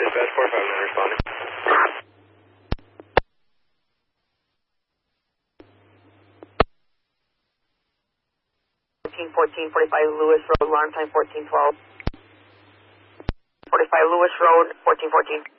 Dispatch 459 responding. 45 Lewis Road, alarm time 1412. 45 Lewis Road, 1414.